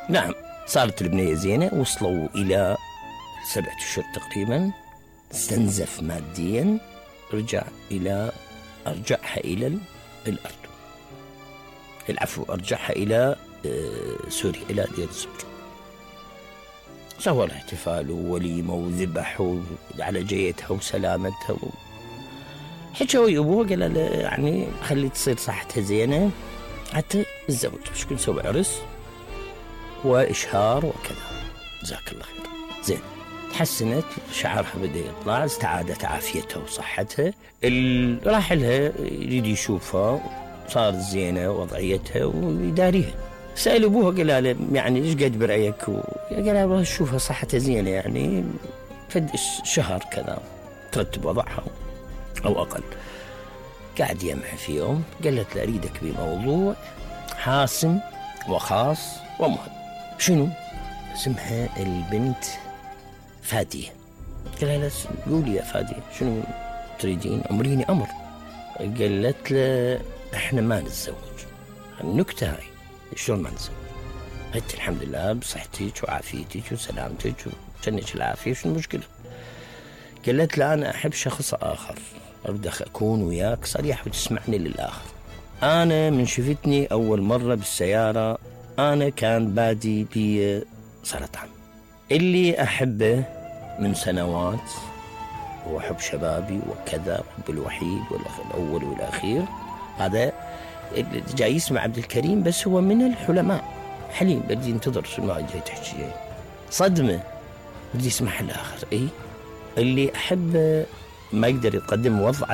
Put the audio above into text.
نعم، صارت البنية زينة، وصلوا إلى 7 أشهر تقريبا، استنزف ماديا، أرجعها إلى الأردن، العفو، أرجعها إلى سوريا، إلى دير الزور. سوى الاحتفال ووليمة وذبح على جيتها وسلامتها حكوا أبوه قال له يعني خلي تصير صحتها زينة حتى الزوج، مش كل سوى عرس وإشهار وكذا. جزاك الله خير. زين، تحسنت، شعرها بدأ يطلع، استعادت عافيتها وصحتها. راح لها يريد يشوفها، صار زينة وضعيتها ويداريها. سأل أبوها قال له يعني إيش قد برأيك؟ قال له شوفها صحتها زينة، يعني فد شهر كذا ترتب وضعها أو أقل. قاعد يمح في يوم قالت له أريدك بموضوع حاسم وخاص ومهم. شنو؟ اسمها البنت فادية. قال لها قولي يا فادية شنو تريدين؟ أمريني أمر. قالت له احنا ما نتزوج. النكتة هاي شلون ما نتزوج؟ قلت الحمد لله بصحتك وعافيتك وسلامتك وجنك العافية، شنو المشكلة؟ قالت له أنا أحب شخص آخر، أريد أكون وياك صريح وتسمعني للآخر. أنا من شفتني أول مرة بالسيارة أنا كان بادي بي سرطان، اللي أحبه من سنوات وأحب شبابي وكذا، أحب الوحيد والأول والأخير. هذا جاي يسمع عبد الكريم بس هو من الحلماء، حليم، بدي ينتظر شو ما جاي تحكي صدمة، بدي يسمع الآخر. اللي أحبه ما يقدر يقدم وضعه